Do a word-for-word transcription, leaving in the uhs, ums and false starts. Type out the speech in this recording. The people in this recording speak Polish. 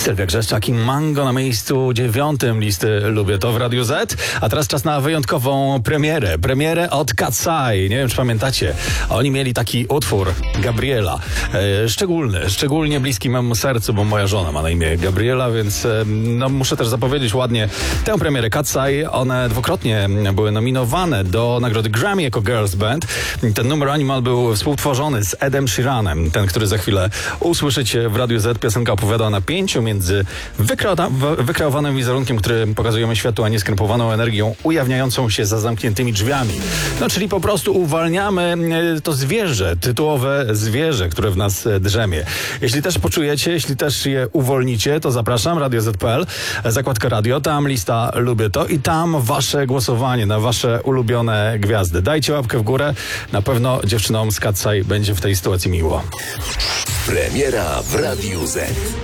Sylwia Grzeszczak i Mango na miejscu dziewiątym listy Lubię to w Radiu Z. A teraz czas na wyjątkową premierę. Premierę od Katsai. Nie wiem, czy pamiętacie. Oni mieli taki utwór Gabriela. E, szczególny, szczególnie bliski memu sercu, bo moja żona ma na imię Gabriela, więc e, no, muszę też zapowiedzieć ładnie tę premierę Katsai. One dwukrotnie były nominowane do nagrody Grammy jako Girls Band. Ten numer Animal był współtworzony z Edem Sheeranem. Ten, który za chwilę usłyszycie w Radiu Z. Piosenka opowiada o napięciu między wykrea- wykreowanym wizerunkiem, który pokazujemy światu, a nie skrępowaną energią ujawniającą się za zamkniętymi drzwiami. No, czyli po prostu uwalniamy to zwierzę, tytułowe zwierzę, które w nas drzemie. Jeśli też poczujecie, jeśli też je uwolnicie, to zapraszam, radio zet kropka pe el, zakładka radio, tam lista Lubię to i tam wasze głosowanie na wasze ulubione gwiazdy. Dajcie łapkę w górę, na pewno dziewczynom z Katsai będzie w tej sytuacji miło. Premiera w Radiu Z.